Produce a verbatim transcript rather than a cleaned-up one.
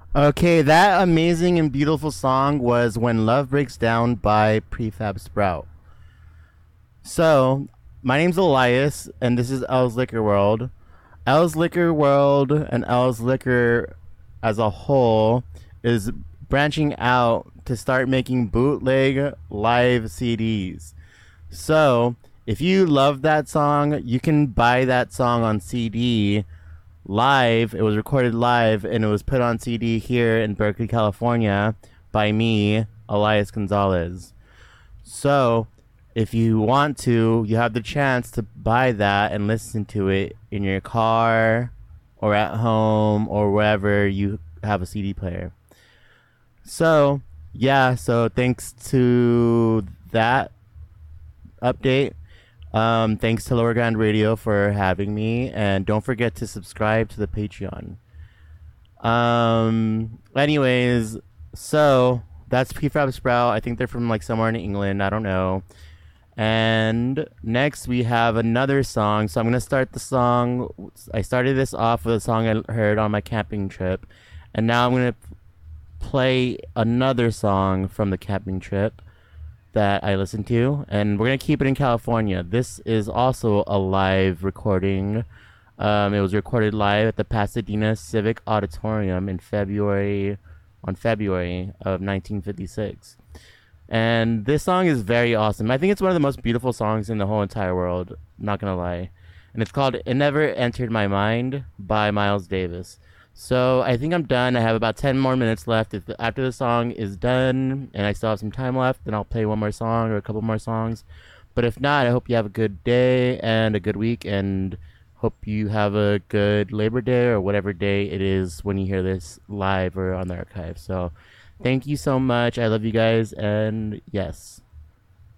Okay, that amazing and beautiful song was When Love Breaks Down by Prefab Sprout. So, my name's Elias, and this is L's Liquor World. L's Liquor World and L's Liquor as a whole is branching out to start making bootleg live C Ds. So, if you love that song, you can buy that song on C D live. It was recorded live and it was put on C D here in Berkeley, California by me, Elias Gonzalez. So, if you want to, you have the chance to buy that and listen to it in your car or at home or wherever you have a C D player. So, yeah, so thanks to that update. Um, thanks to Lower Ground Radio for having me, and don't forget to subscribe to the Patreon. Um, anyways, so that's Prefab Sprout. I think they're from like somewhere in England. I don't know. And next we have another song. So I'm gonna start the song. I started this off with a song I heard on my camping trip, and now I'm gonna play another song from the camping trip that I listened to, and we're gonna keep it in California. This is also a live recording. Um, it was recorded live at the Pasadena Civic Auditorium in February, on February of nineteen fifty-six. And this song is very awesome. I think it's one of the most beautiful songs in the whole entire world. Not gonna lie, and it's called "It Never Entered My Mind" by Miles Davis. So I think I'm done. I have about ten more minutes left. If the, after the song is done and I still have some time left, then I'll play one more song or a couple more songs. But if not, I hope you have a good day and a good week, and hope you have a good Labor Day or whatever day it is when you hear this live or on the archive. So thank you so much. I love you guys, and yes.